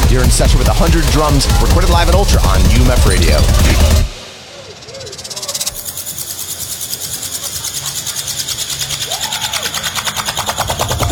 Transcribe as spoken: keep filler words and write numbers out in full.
You're in session with one hundred Drums, recorded live at Ultra on U M F Radio.